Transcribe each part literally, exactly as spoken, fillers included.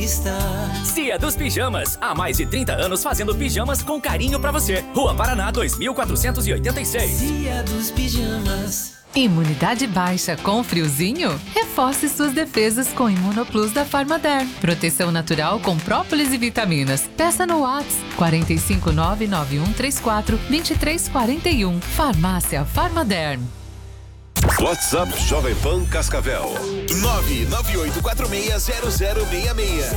está. Cia dos Pijamas, há mais de trinta anos fazendo pijamas com carinho pra você. Rua Paraná, dois mil quatrocentos e oitenta e seis. Cia dos Pijamas. Imunidade baixa com friozinho? Reforce suas defesas com Imunoplus da Farmaderm. Proteção natural com própolis e vitaminas. Peça no WhatsApp quatro cinco nove nove um três quatro dois três quatro um. Farmácia Farmaderm. WhatsApp Jovem Pan Cascavel. nove nove oito quatro seis zero zero seis seis.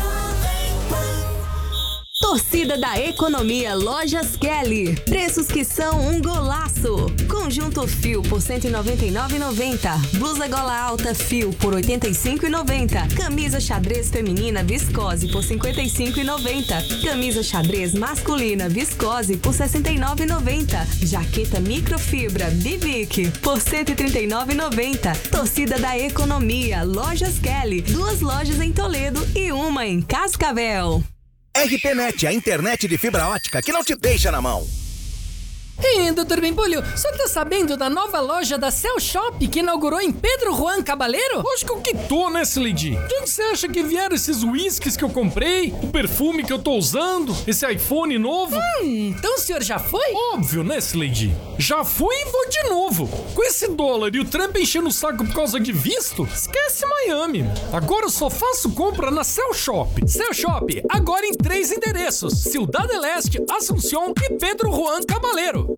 Torcida da Economia Lojas Kelly. Preços que são um golaço. Conjunto fio por cento e noventa e nove reais e noventa centavos. Blusa gola alta fio por oitenta e cinco reais e noventa centavos. Camisa xadrez feminina viscose por cinquenta e cinco reais e noventa centavos. Camisa xadrez masculina viscose por sessenta e nove reais e noventa centavos. Jaqueta microfibra Bivic por cento e trinta e nove reais e noventa centavos. Torcida da Economia Lojas Kelly. Duas lojas em Toledo e uma em Cascavel. R P Net, a internet de fibra ótica que não te deixa na mão. Ei, doutor Bimpolho, o senhor tá sabendo da nova loja da Cell Shop que inaugurou em Pedro Juan Cabaleiro? Acho que eu que tô, né, Slade? De onde você acha que vieram esses whiskies que eu comprei? O perfume que eu tô usando? Esse iPhone novo? Hum, então o senhor já foi? Óbvio, né, Slade? Já fui e vou de novo. Com esse dólar e o Trump enchendo o saco por causa de visto, esquece Miami. Agora eu só faço compra na Cell Shop. Cell Shop, agora em três endereços: Ciudad del Este, Assunción e Pedro Juan Cabaleiro.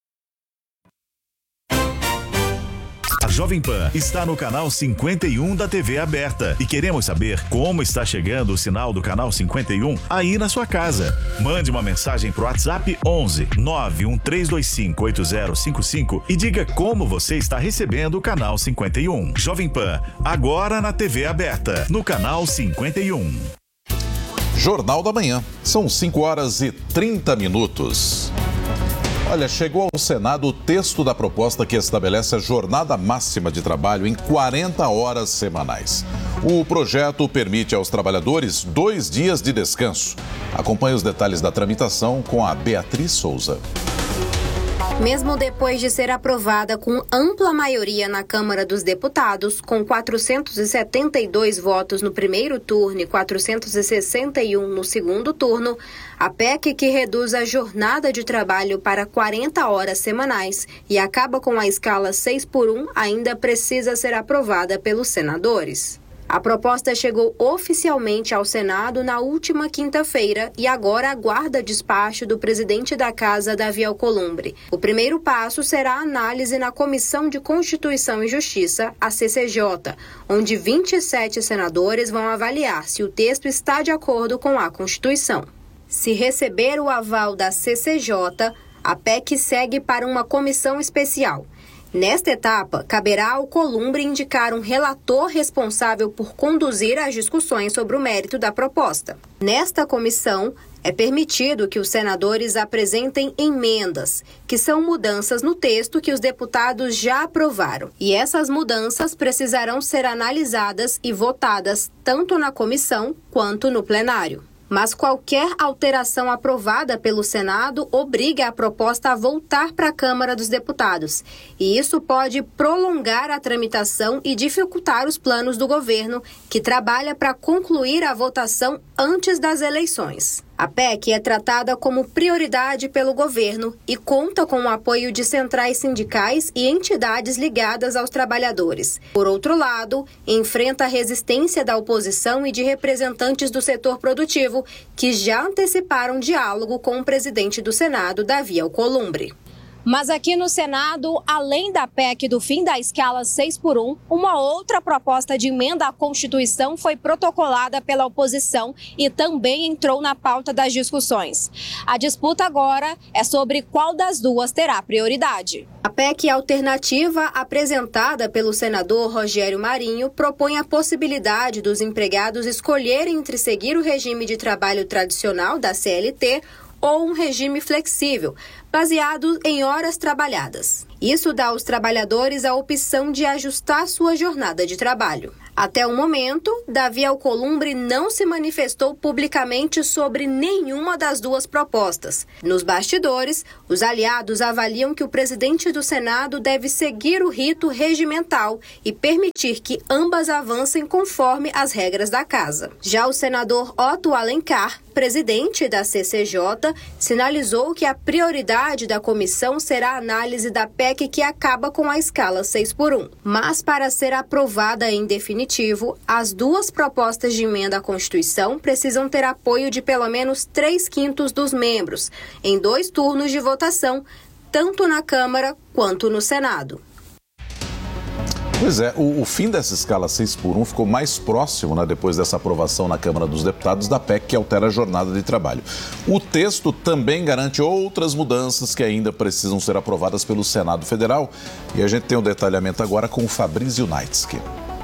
A Jovem Pan está no canal cinquenta e um da T V aberta e queremos saber como está chegando o sinal do canal cinquenta e um aí na sua casa. Mande uma mensagem pro WhatsApp onze nove um três dois cinco oito zero cinco cinco e diga como você está recebendo o canal cinquenta e um. Jovem Pan, agora na T V aberta, no canal cinquenta e um. Jornal da Manhã. São cinco horas e trinta minutos. Olha, chegou ao Senado o texto da proposta que estabelece a jornada máxima de trabalho em quarenta horas semanais. O projeto permite aos trabalhadores dois dias de descanso. Acompanhe os detalhes da tramitação com a Beatriz Souza. Mesmo depois de ser aprovada com ampla maioria na Câmara dos Deputados, com quatrocentos e setenta e dois votos no primeiro turno e quatrocentos e sessenta e um no segundo turno, a P E C que reduz a jornada de trabalho para quarenta horas semanais e acaba com a escala seis por um ainda precisa ser aprovada pelos senadores. A proposta chegou oficialmente ao Senado na última quinta-feira e agora aguarda despacho do presidente da Casa, Davi Alcolumbre. O primeiro passo será a análise na Comissão de Constituição e Justiça, a C C J, onde vinte e sete senadores vão avaliar se o texto está de acordo com a Constituição. Se receber o aval da C C J, a P E C segue para uma comissão especial. Nesta etapa, caberá ao Alcolumbre indicar um relator responsável por conduzir as discussões sobre o mérito da proposta. Nesta comissão, é permitido que os senadores apresentem emendas, que são mudanças no texto que os deputados já aprovaram. E essas mudanças precisarão ser analisadas e votadas tanto na comissão quanto no plenário. Mas qualquer alteração aprovada pelo Senado obriga a proposta a voltar para a Câmara dos Deputados. E isso pode prolongar a tramitação e dificultar os planos do governo, que trabalha para concluir a votação antes das eleições. A P E C é tratada como prioridade pelo governo e conta com o apoio de centrais sindicais e entidades ligadas aos trabalhadores. Por outro lado, enfrenta a resistência da oposição e de representantes do setor produtivo, que já anteciparam diálogo com o presidente do Senado, Davi Alcolumbre. Mas aqui no Senado, além da P E C do fim da escala seis por um, uma outra proposta de emenda à Constituição foi protocolada pela oposição e também entrou na pauta das discussões. A disputa agora é sobre qual das duas terá prioridade. A P E C alternativa apresentada pelo senador Rogério Marinho propõe a possibilidade dos empregados escolherem entre seguir o regime de trabalho tradicional da C L T ou um regime flexível, baseado em horas trabalhadas. Isso dá aos trabalhadores a opção de ajustar sua jornada de trabalho. Até o momento, Davi Alcolumbre não se manifestou publicamente sobre nenhuma das duas propostas. Nos bastidores, os aliados avaliam que o presidente do Senado deve seguir o rito regimental e permitir que ambas avancem conforme as regras da casa. Já o senador Otto Alencar, presidente da C C J, sinalizou que a prioridade da comissão será a análise da P E C que acaba com a escala seis por um. Mas para ser aprovada em definitivo, as duas propostas de emenda à Constituição precisam ter apoio de pelo menos três quintos dos membros, em dois turnos de votação, tanto na Câmara quanto no Senado. Pois é, o, o fim dessa escala seis por um ficou mais próximo, né, depois dessa aprovação na Câmara dos Deputados da P E C que altera a jornada de trabalho. O texto também garante outras mudanças que ainda precisam ser aprovadas pelo Senado Federal. E a gente tem o detalhamento agora com o Fabrício Naitsky.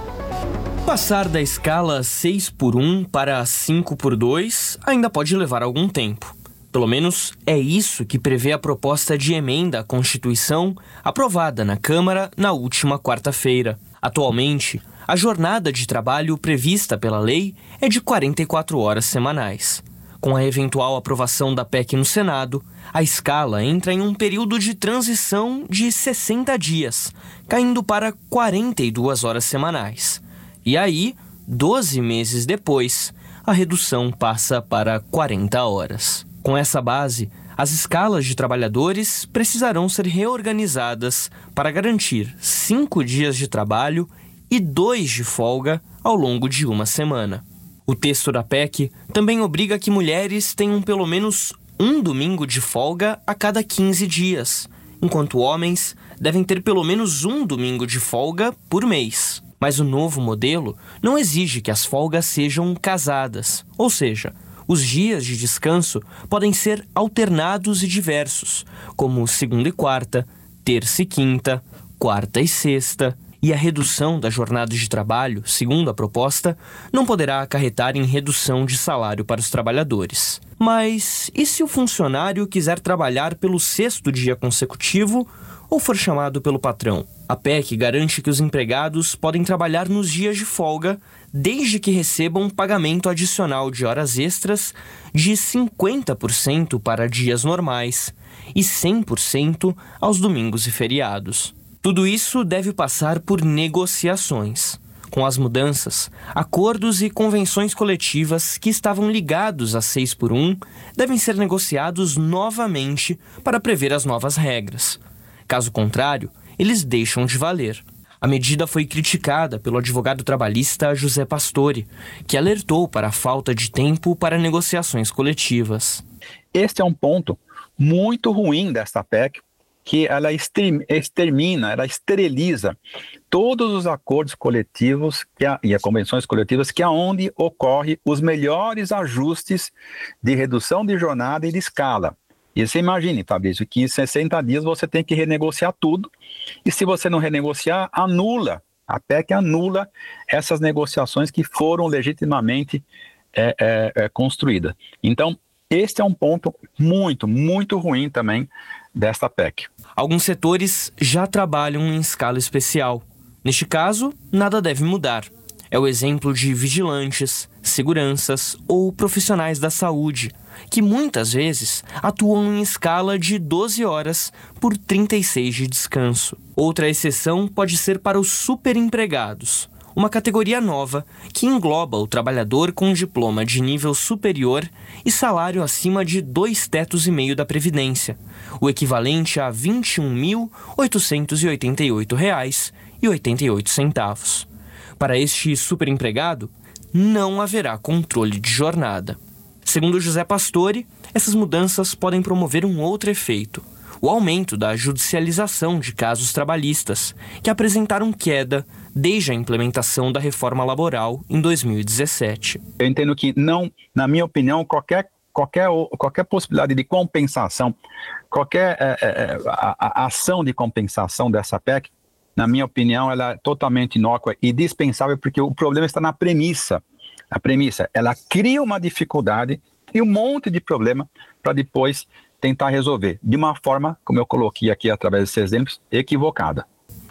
Passar da escala seis por um para cinco por dois ainda pode levar algum tempo. Pelo menos é isso que prevê a proposta de emenda à Constituição aprovada na Câmara na última quarta-feira. Atualmente, a jornada de trabalho prevista pela lei é de quarenta e quatro horas semanais. Com a eventual aprovação da P E C no Senado, a escala entra em um período de transição de sessenta dias, caindo para quarenta e duas horas semanais. E aí, doze meses depois, a redução passa para quarenta horas. Com essa base, as escalas de trabalhadores precisarão ser reorganizadas para garantir cinco dias de trabalho e dois de folga ao longo de uma semana. O texto da P E C também obriga que mulheres tenham pelo menos um domingo de folga a cada quinze dias, enquanto homens devem ter pelo menos um domingo de folga por mês. Mas o novo modelo não exige que as folgas sejam casadas, ou seja, os dias de descanso podem ser alternados e diversos, como segunda e quarta, terça e quinta, quarta e sexta, e a redução da jornada de trabalho, segundo a proposta, não poderá acarretar em redução de salário para os trabalhadores. Mas e se o funcionário quiser trabalhar pelo sexto dia consecutivo ou for chamado pelo patrão? A P E C garante que os empregados podem trabalhar nos dias de folga desde que recebam um pagamento adicional de horas extras de cinquenta por cento para dias normais e cem por cento aos domingos e feriados. Tudo isso deve passar por negociações. Com as mudanças, acordos e convenções coletivas que estavam ligados a seis por um devem ser negociados novamente para prever as novas regras. Caso contrário, eles deixam de valer. A medida foi criticada pelo advogado trabalhista José Pastore, que alertou para a falta de tempo para negociações coletivas. Este é um ponto muito ruim desta P E C, que ela extermina, ela esteriliza todos os acordos coletivos que a, e as convenções coletivas que é onde ocorre os melhores ajustes de redução de jornada e de escala. E você imagine, Fabrício, que em sessenta dias você tem que renegociar tudo, e se você não renegociar, anula, a P E C anula essas negociações que foram legitimamente é, é, é, construídas. Então, este é um ponto muito, muito ruim também desta P E C. Alguns setores já trabalham em escala especial. Neste caso, nada deve mudar. É o exemplo de vigilantes, seguranças ou profissionais da saúde, que muitas vezes atuam em escala de doze horas por trinta e seis de descanso. Outra exceção pode ser para os superempregados, uma categoria nova que engloba o trabalhador com diploma de nível superior e salário acima de dois tetos e meio da Previdência, o equivalente a vinte e um mil oitocentos e oitenta e oito reais e oitenta e oito centavos. Para este superempregado, não haverá controle de jornada. Segundo José Pastore, essas mudanças podem promover um outro efeito: o aumento da judicialização de casos trabalhistas, que apresentaram queda desde a implementação da reforma laboral em dois mil e dezessete. Eu entendo que não, na minha opinião, qualquer, qualquer, qualquer possibilidade de compensação, qualquer é, é, a, a ação de compensação dessa P E C, na minha opinião, ela é totalmente inócua e dispensável, porque o problema está na premissa. A premissa, ela cria uma dificuldade e um monte de problema para depois tentar resolver de uma forma, como eu coloquei aqui através desses exemplos, equivocada.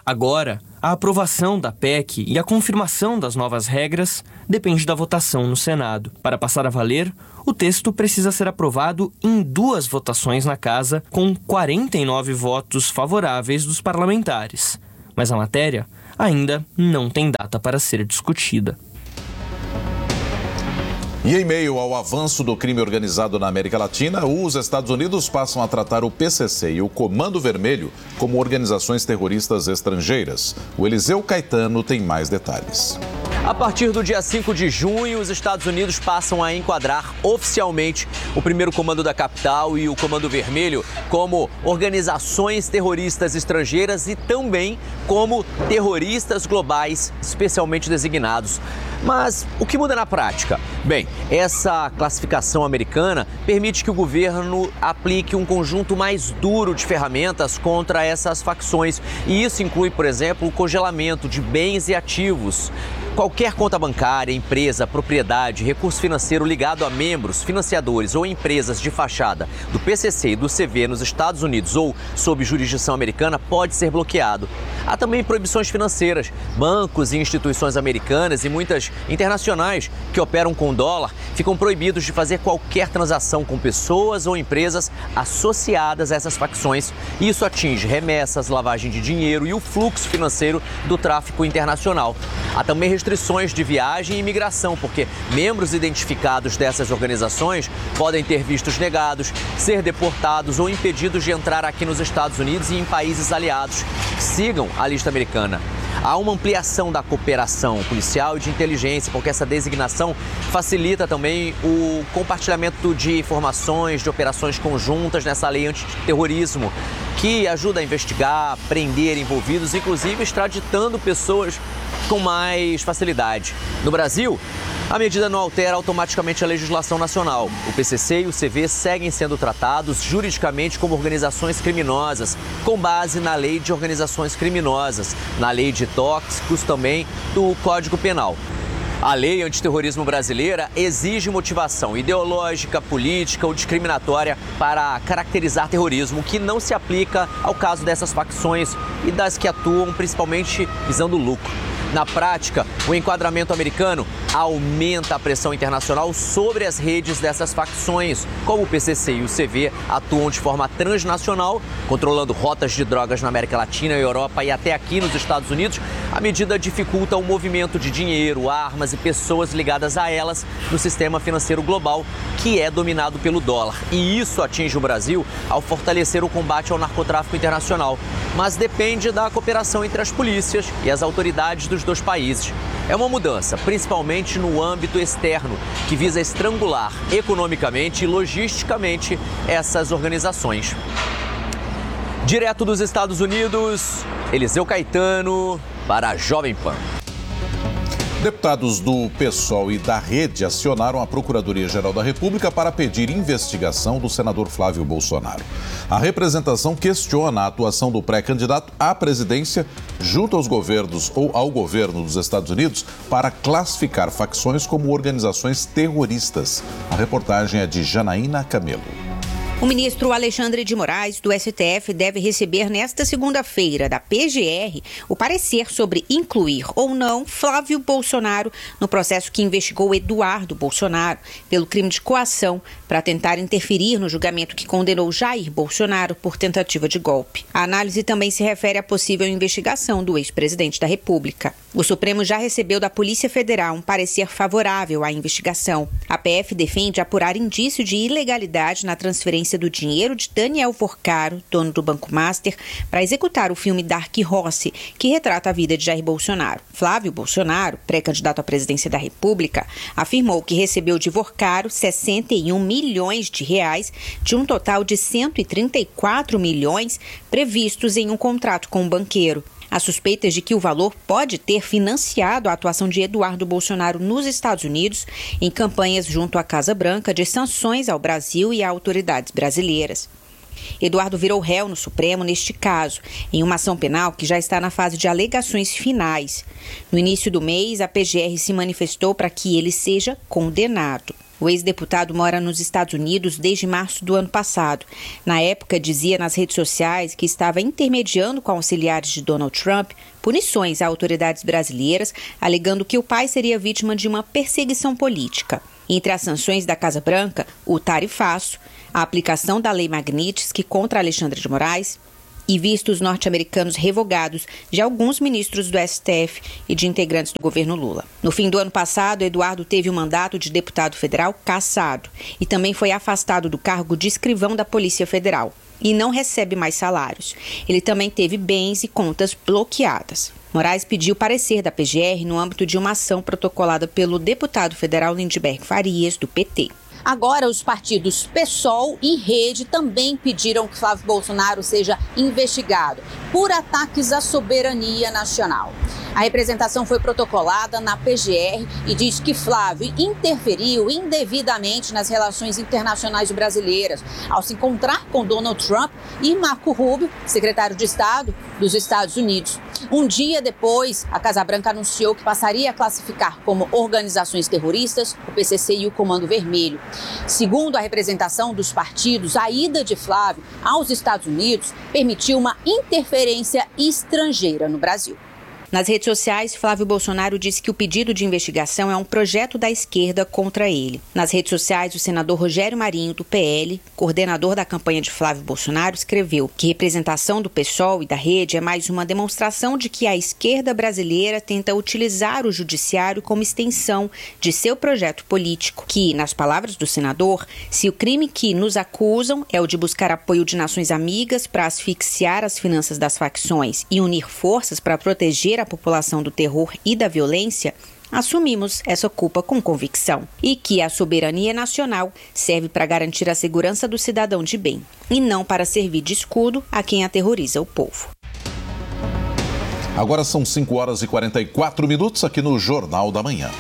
Agora, a aprovação da P E C e a confirmação das novas regras depende da votação no Senado. Para passar a valer, o texto precisa ser aprovado em duas votações na Casa, com quarenta e nove votos favoráveis dos parlamentares. Mas a matéria ainda não tem data para ser discutida. E em meio ao avanço do crime organizado na América Latina, os Estados Unidos passam a tratar o P C C e o Comando Vermelho como organizações terroristas estrangeiras. O Eliseu Caetano tem mais detalhes. A partir do dia cinco de junho, os Estados Unidos passam a enquadrar oficialmente o primeiro Comando da Capital e o Comando Vermelho como organizações terroristas estrangeiras e também como terroristas globais especialmente designados. Mas o que muda na prática? Bem, essa classificação americana permite que o governo aplique um conjunto mais duro de ferramentas contra essas facções. E isso inclui, por exemplo, o congelamento de bens e ativos. Qualquer conta bancária, empresa, propriedade, recurso financeiro ligado a membros, financiadores ou empresas de fachada do P C C e do C V nos Estados Unidos ou sob jurisdição americana pode ser bloqueado. Há também proibições financeiras. Bancos e instituições americanas e muitas internacionais que operam com dólar ficam proibidos de fazer qualquer transação com pessoas ou empresas associadas a essas facções. Isso atinge remessas, lavagem de dinheiro e o fluxo financeiro do tráfico internacional. Há também restrições de viagem e imigração, porque membros identificados dessas organizações podem ter vistos negados, ser deportados ou impedidos de entrar aqui nos Estados Unidos e em países aliados que sigam a lista americana. Há uma ampliação da cooperação policial e de inteligência, porque essa designação facilita também o compartilhamento de informações, de operações conjuntas nessa lei antiterrorismo, que ajuda a investigar, prender envolvidos, inclusive extraditando pessoas com mais facilidade. No Brasil, a medida não altera automaticamente a legislação nacional. O P C C e o C V seguem sendo tratados juridicamente como organizações criminosas, com base na Lei de Organizações Criminosas, na Lei de Tóxicos também do Código Penal. A lei antiterrorismo brasileira exige motivação ideológica, política ou discriminatória para caracterizar terrorismo, o que não se aplica ao caso dessas facções e das que atuam principalmente visando lucro. Na prática, o enquadramento americano aumenta a pressão internacional sobre as redes dessas facções. Como o P C C e o C V atuam de forma transnacional, controlando rotas de drogas na América Latina, Europa e até aqui nos Estados Unidos, a medida dificulta o movimento de dinheiro, armas e pessoas ligadas a elas no sistema financeiro global, que é dominado pelo dólar. E isso atinge o Brasil ao fortalecer o combate ao narcotráfico internacional. Mas depende da cooperação entre as polícias e as autoridades dos dois países. É uma mudança, principalmente no âmbito externo, que visa estrangular economicamente e logisticamente essas organizações. Direto dos Estados Unidos, Eliseu Caetano para a Jovem Pan. Deputados do PSOL e da Rede acionaram a Procuradoria-Geral da República para pedir investigação do senador Flávio Bolsonaro. A representação questiona a atuação do pré-candidato à presidência junto aos governos ou ao governo dos Estados Unidos para classificar facções como organizações terroristas. A reportagem é de Janaína Camelo. O ministro Alexandre de Moraes, do S T F, deve receber nesta segunda-feira da P G R o parecer sobre incluir ou não Flávio Bolsonaro no processo que investigou Eduardo Bolsonaro pelo crime de coação para tentar interferir no julgamento que condenou Jair Bolsonaro por tentativa de golpe. A análise também se refere à possível investigação do ex-presidente da República. O Supremo já recebeu da Polícia Federal um parecer favorável à investigação. A P F defende apurar indício de ilegalidade na transferência do dinheiro de Daniel Porcaro, dono do Banco Master, para executar o filme Dark Horse, que retrata a vida de Jair Bolsonaro. Flávio Bolsonaro, pré-candidato à presidência da República, afirmou que recebeu de Porcaro sessenta e um milhões de reais de um total de cento e trinta e quatro milhões previstos em um contrato com o banqueiro. Há suspeitas de que o valor pode ter financiado a atuação de Eduardo Bolsonaro nos Estados Unidos em campanhas junto à Casa Branca de sanções ao Brasil e a autoridades brasileiras. Eduardo virou réu no Supremo neste caso, em uma ação penal que já está na fase de alegações finais. No início do mês, a P G R se manifestou para que ele seja condenado. O ex-deputado mora nos Estados Unidos desde março do ano passado. Na época, dizia nas redes sociais que estava intermediando com auxiliares de Donald Trump punições a autoridades brasileiras, alegando que o pai seria vítima de uma perseguição política. Entre as sanções da Casa Branca, o tarifaço, a aplicação da Lei Magnitsky contra Alexandre de Moraes e vistos norte-americanos revogados de alguns ministros do S T F e de integrantes do governo Lula. No fim do ano passado, Eduardo teve o mandato de deputado federal cassado e também foi afastado do cargo de escrivão da Polícia Federal e não recebe mais salários. Ele também teve bens e contas bloqueadas. Moraes pediu parecer da P G R no âmbito de uma ação protocolada pelo deputado federal Lindeberg Farias, do P T. Agora, os partidos PSOL e Rede também pediram que Flávio Bolsonaro seja investigado por ataques à soberania nacional. A representação foi protocolada na P G R e diz que Flávio interferiu indevidamente nas relações internacionais brasileiras ao se encontrar com Donald Trump e Marco Rubio, secretário de Estado dos Estados Unidos. Um dia depois, a Casa Branca anunciou que passaria a classificar como organizações terroristas o P C C e o Comando Vermelho. Segundo a representação dos partidos, a ida de Flávio aos Estados Unidos permitiu uma interferência estrangeira no Brasil. Nas redes sociais, Flávio Bolsonaro disse que o pedido de investigação é um projeto da esquerda contra ele. Nas redes sociais, o senador Rogério Marinho, do P L, coordenador da campanha de Flávio Bolsonaro, escreveu que representação do PSOL e da Rede é mais uma demonstração de que a esquerda brasileira tenta utilizar o judiciário como extensão de seu projeto político, que, nas palavras do senador, se o crime que nos acusam é o de buscar apoio de nações amigas para asfixiar as finanças das facções e unir forças para proteger a população do terror e da violência, assumimos essa culpa com convicção. E que a soberania nacional serve para garantir a segurança do cidadão de bem, e não para servir de escudo a quem aterroriza o povo. Agora são cinco horas e quarenta e quatro minutos aqui no Jornal da Manhã.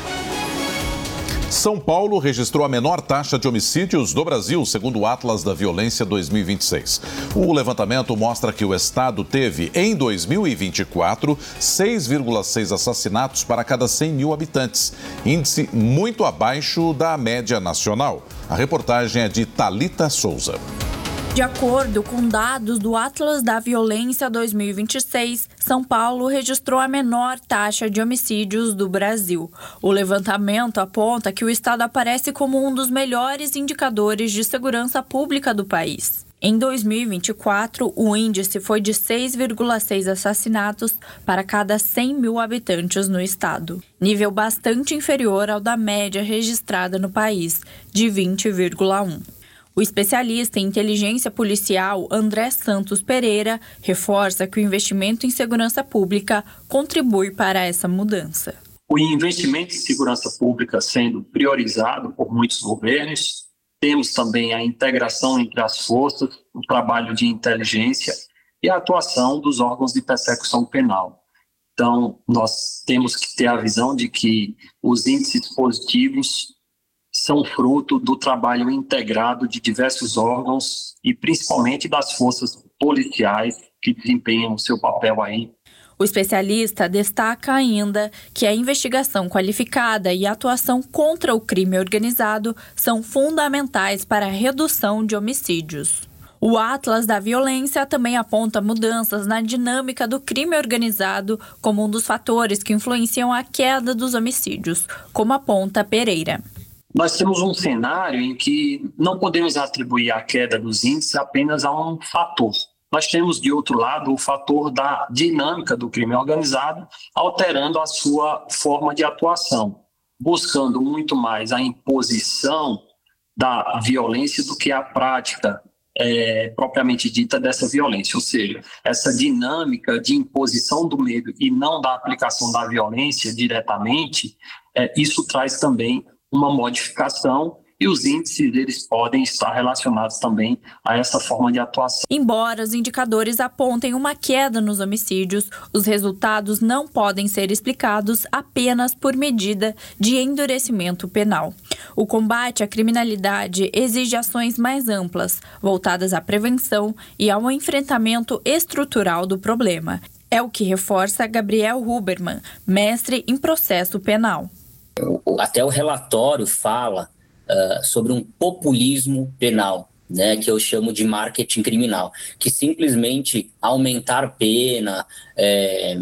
São Paulo registrou a menor taxa de homicídios do Brasil, segundo o Atlas da Violência dois mil e vinte e seis. O levantamento mostra que o estado teve, em dois mil e vinte e quatro, seis vírgula seis assassinatos para cada cem mil habitantes, índice muito abaixo da média nacional. A reportagem é de Thalita Souza. De acordo com dados do Atlas da Violência dois mil e vinte e seis, São Paulo registrou a menor taxa de homicídios do Brasil. O levantamento aponta que o estado aparece como um dos melhores indicadores de segurança pública do país. Em dois mil e vinte e quatro, o índice foi de seis vírgula seis assassinatos para cada cem mil habitantes no estado, nível bastante inferior ao da média registrada no país, de vinte vírgula um. O especialista em inteligência policial André Santos Pereira reforça que o investimento em segurança pública contribui para essa mudança. O investimento em segurança pública sendo priorizado por muitos governos, temos também a integração entre as forças, o trabalho de inteligência e a atuação dos órgãos de persecução penal. Então, nós temos que ter a visão de que os índices positivos são fruto do trabalho integrado de diversos órgãos e principalmente das forças policiais que desempenham o seu papel aí. O especialista destaca ainda que a investigação qualificada e a atuação contra o crime organizado são fundamentais para a redução de homicídios. O Atlas da Violência também aponta mudanças na dinâmica do crime organizado como um dos fatores que influenciam a queda dos homicídios, como aponta Pereira. Nós temos um cenário em que não podemos atribuir a queda dos índices apenas a um fator. Nós temos, de outro lado, o fator da dinâmica do crime organizado, alterando a sua forma de atuação, buscando muito mais a imposição da violência do que a prática é, propriamente dita dessa violência. Ou seja, essa dinâmica de imposição do medo e não da aplicação da violência diretamente, é, isso traz também uma modificação e os índices deles podem estar relacionados também a essa forma de atuação. Embora os indicadores apontem uma queda nos homicídios, os resultados não podem ser explicados apenas por medida de endurecimento penal. O combate à criminalidade exige ações mais amplas, voltadas à prevenção e ao enfrentamento estrutural do problema. É o que reforça Gabriel Huberman, mestre em processo penal. Até o relatório fala uh, sobre um populismo penal, né, que eu chamo de marketing criminal, que simplesmente aumentar pena, é,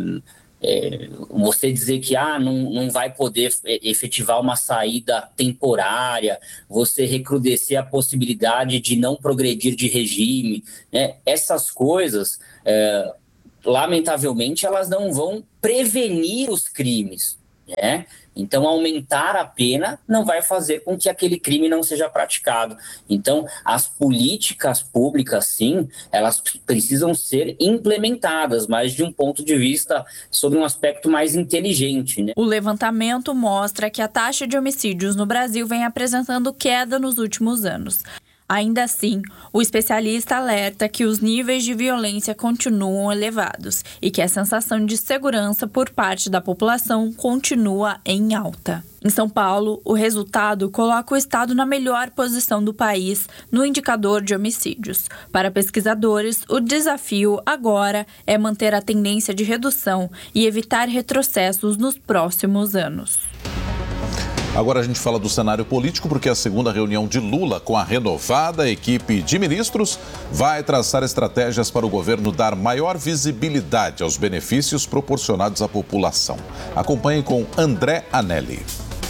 é, você dizer que ah, não, não vai poder efetivar uma saída temporária, você recrudescer a possibilidade de não progredir de regime, né, essas coisas, é, lamentavelmente, elas não vão prevenir os crimes, né? Então, aumentar a pena não vai fazer com que aquele crime não seja praticado. Então, as políticas públicas, sim, elas precisam ser implementadas, mas de um ponto de vista sobre um aspecto mais inteligente, né? O levantamento mostra que a taxa de homicídios no Brasil vem apresentando queda nos últimos anos. Ainda assim, o especialista alerta que os níveis de violência continuam elevados e que a sensação de segurança por parte da população continua em alta. Em São Paulo, o resultado coloca o estado na melhor posição do país no indicador de homicídios. Para pesquisadores, o desafio agora é manter a tendência de redução e evitar retrocessos nos próximos anos. Agora a gente fala do cenário político, porque a segunda reunião de Lula com a renovada equipe de ministros vai traçar estratégias para o governo dar maior visibilidade aos benefícios proporcionados à população. Acompanhe com André Anelli.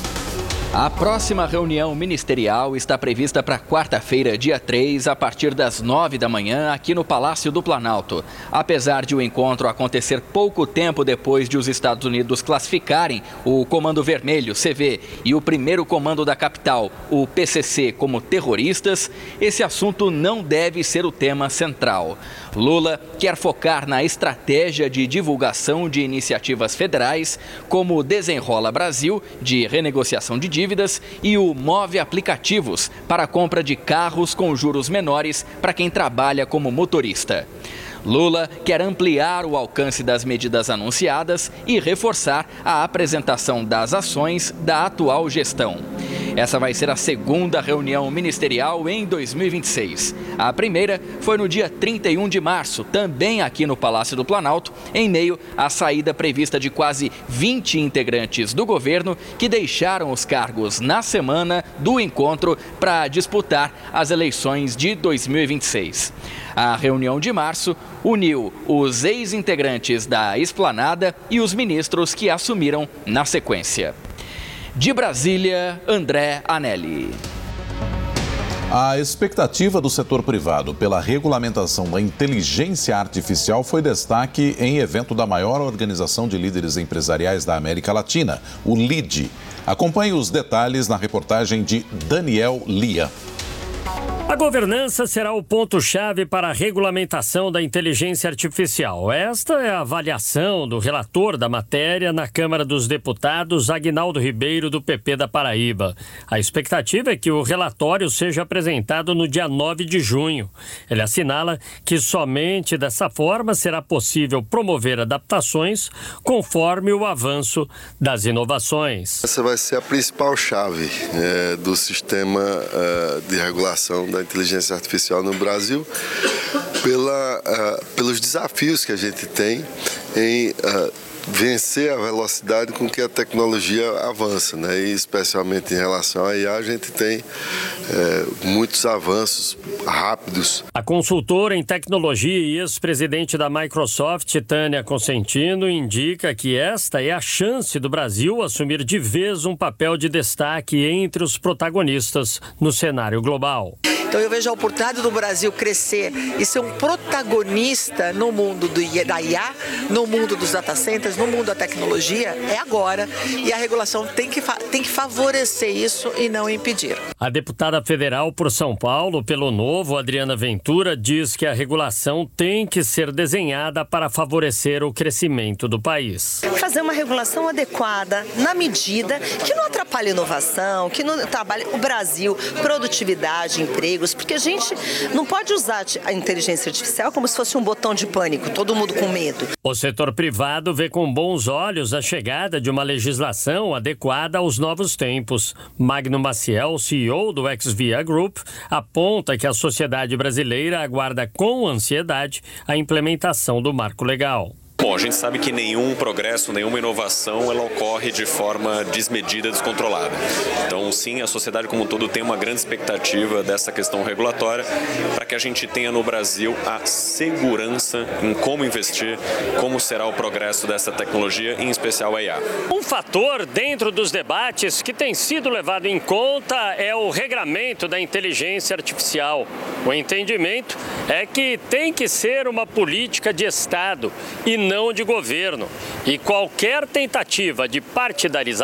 A próxima reunião ministerial está prevista para quarta-feira, dia três, a partir das nove da manhã, aqui no Palácio do Planalto. Apesar de o encontro acontecer pouco tempo depois de os Estados Unidos classificarem o Comando Vermelho, C V, e o primeiro comando da capital, o P C C, como terroristas, esse assunto não deve ser o tema central. Lula quer focar na estratégia de divulgação de iniciativas federais, como o Desenrola Brasil, de renegociação de dívidas, e o Move Aplicativos, para a compra de carros com juros menores para quem trabalha como motorista. Lula quer ampliar o alcance das medidas anunciadas e reforçar a apresentação das ações da atual gestão. Essa vai ser a segunda reunião ministerial em dois mil e vinte e seis. A primeira foi no dia trinta e um de março, também aqui no Palácio do Planalto, em meio à saída prevista de quase vinte integrantes do governo que deixaram os cargos na semana do encontro para disputar as eleições de dois mil e vinte e seis. A reunião de março uniu os ex-integrantes da Esplanada e os ministros que assumiram na sequência. De Brasília, André Anelli. A expectativa do setor privado pela regulamentação da inteligência artificial foi destaque em evento da maior organização de líderes empresariais da América Latina, o L I D. Acompanhe os detalhes na reportagem de Daniel Lia. A governança será o ponto-chave para a regulamentação da inteligência artificial. Esta é a avaliação do relator da matéria na Câmara dos Deputados, Aguinaldo Ribeiro, do P P da Paraíba. A expectativa é que o relatório seja apresentado no dia nove de junho. Ele assinala que somente dessa forma será possível promover adaptações conforme o avanço das inovações. Essa vai ser a principal chave é, do sistema é, de regulação da inteligência artificial no Brasil, pela, uh, pelos desafios que a gente tem em uh, vencer a velocidade com que a tecnologia avança, né? E especialmente em relação à I A, a gente tem é, muitos avanços rápidos. A consultora em tecnologia e ex-presidente da Microsoft, Tânia Consentino, indica que esta é a chance do Brasil assumir de vez um papel de destaque entre os protagonistas no cenário global. Então eu vejo a oportunidade do Brasil crescer e ser um protagonista no mundo do, da I A, no mundo dos data centers, no mundo da tecnologia, é agora. E a regulação tem que, tem que favorecer isso e não impedir. A deputada federal por São Paulo, pelo Novo, Adriana Ventura, diz que a regulação tem que ser desenhada para favorecer o crescimento do país. Fazer uma regulação adequada, na medida que não atrapalhe a inovação, que não atrapalhe o Brasil, produtividade, emprego, porque a gente não pode usar a inteligência artificial como se fosse um botão de pânico, todo mundo com medo. O setor privado vê com bons olhos a chegada de uma legislação adequada aos novos tempos. Magno Maciel, C E O do Exvia Group, aponta que a sociedade brasileira aguarda com ansiedade a implementação do marco legal. Bom, a gente sabe que nenhum progresso, nenhuma inovação, ela ocorre de forma desmedida, descontrolada. Então, sim, a sociedade como um todo tem uma grande expectativa dessa questão regulatória para que a gente tenha no Brasil a segurança em como investir, como será o progresso dessa tecnologia, em especial a I A. Um fator dentro dos debates que tem sido levado em conta é o regramento da inteligência artificial. O entendimento é que tem que ser uma política de Estado e não de governo. E qualquer tentativa de partidarizar